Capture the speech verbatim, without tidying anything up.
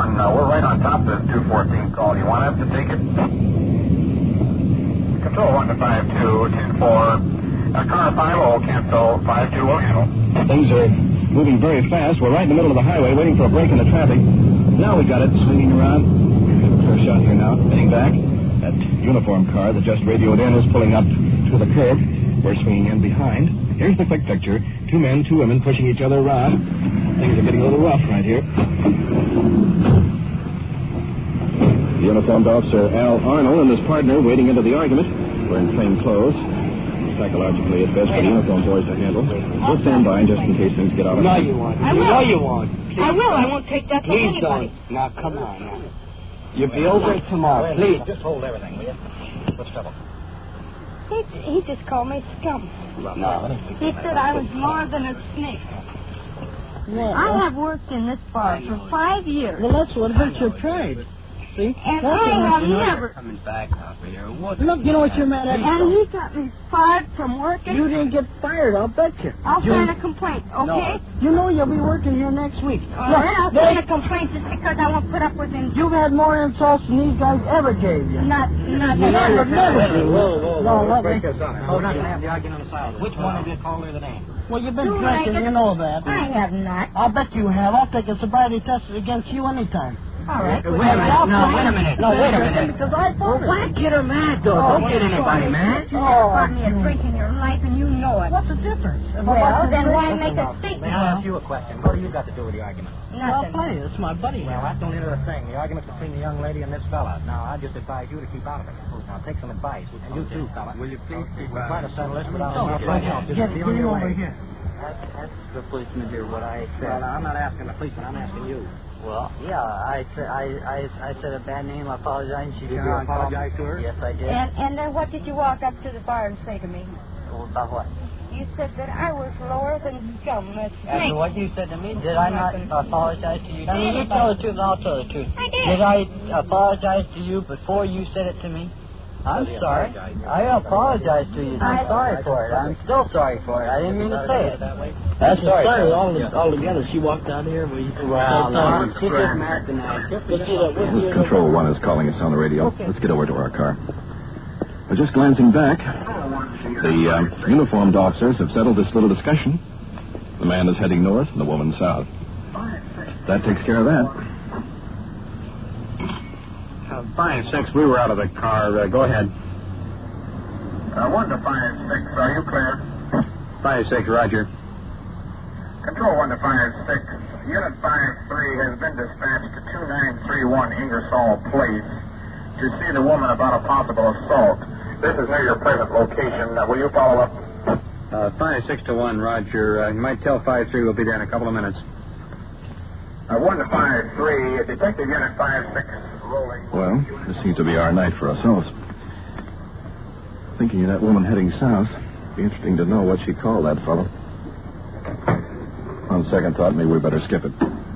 Uh, we're right on top of this two fourteen call. You want us to take it? Control one to five two, ten four. Uh, car five will cancel, five two will handle. Things are moving very fast. We're right in the middle of the highway waiting for a break in the traffic. Now we got it swinging around. Clear shot here now, heading back. That uniform car that just radioed in is pulling up to the curb. We're swinging in behind. Here's the quick picture. Two men, two women pushing each other around. Things are getting a little rough right here. The uniformed officer, Al Arnold, and his partner waiting into the argument. We're in plain clothes. Psychologically, it's best for the uniform boys to handle. We'll stand by just in case things get out of hand. No, you won't. I will. No, you won't. Please. I will. I won't take that from Please anybody. don't. Now, come on. Now. You'll be over it tomorrow. Please. Just hold everything, will you? What's trouble? He, he just called me scum. No. He said I was more than a snake. Well, I have worked in this bar for five years. well, that's what hurts your pride. See? And That's what I have hurts your- never... Coming back out here. What? Look, you know what you're mad at? And he got me fired from working. You didn't get fired, I'll bet you. I'll you, sign a complaint, okay? You know you'll be working here next week. All Look, right, I'll they- sign a complaint just because I won't put up with him. You've had more insults than these guys ever gave you. Not, not You never, never. Whoa, whoa, No, let me. this on it. Oh, we're not going to have the argument on the side. Which one of you called her the name? Well, you've been Do drinking, I- you know that. I have not. I'll bet you have. I'll take a sobriety test against you anytime. All right. Wait a minute. No, wait a minute. No, wait a minute. Because I Well, thought why get her mad, though? Oh, Don't get anybody mad. You never bought me a drink in your life, and you know it. What's the difference? If I Well, want to then drink- why make a May statement? I ask you a question? What do you got to do with the argument? I'll Nothing. play. It's my buddy. Well, that don't enter a thing. The argument's between the young lady and this fella. Now, I just advise you to keep out of it. Now, take some advice. And you too, fella. Will you please keep We'll try to settle this without No, a right now. Just get, be get on him your over way. here. Ask, ask the policeman here what I said. Well, now, I'm not asking the policeman. I'm asking you. Well, yeah, I said I, I, I said a bad name. I apologize. She Did came you out and called me. apologize to her? Yes, I did. And, and then what did you walk up to the bar and say to me? Well, about what? You said that I was lower than scum. That's After snake. what you said to me, did I not apologize to you? I did. You tell the truth, and I'll tell the truth. I did. Did I apologize to you before you said it to me? I'm Well, he sorry. apologized. I apologize to you. I'm I- sorry for it. I'm still sorry for it. I didn't mean to say it. That's I'm sorry. sorry, for it. all, all together. She walked out here. We, Well, no, no. she just marked the night. This is Control One is calling us on the radio. Let's get over to our car. We're just glancing back. The uh, uniformed officers have settled this little discussion. The man is heading north and the woman south. That takes care of that. Uh, five, six, we were out of the car. Uh, go ahead. Uh, one to five, six, are you clear? Five, six, Roger. Control one to five, six. Unit five, three has been dispatched to two nine three one Ingersoll Place to see the woman about a possible assault. This is near your present location. Uh, will you follow up? Uh, five, six to one, Roger. Uh, you might tell five, three we'll be there in a couple of minutes. Uh, one to five, three. Detective Unit five, six, rolling. Well, this seems to be our night for ourselves. Thinking of that woman heading south, be interesting to know what she called that fellow. On second thought, maybe we better skip it.